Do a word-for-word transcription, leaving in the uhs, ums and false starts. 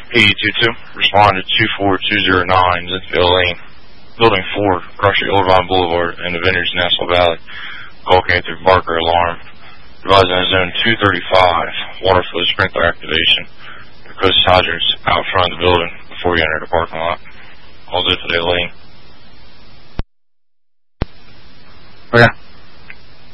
E two two, respond to two four two zero nine, Zinfield Lane, Building four, across the Old Vine Boulevard in the Vineyards, Nassau Valley. Call came through Barker alarm. Advising on zone two thirty-five, water flow sprinkler activation. Request hydrants out front of the building before you enter the parking lot. All good today, Lane. Okay.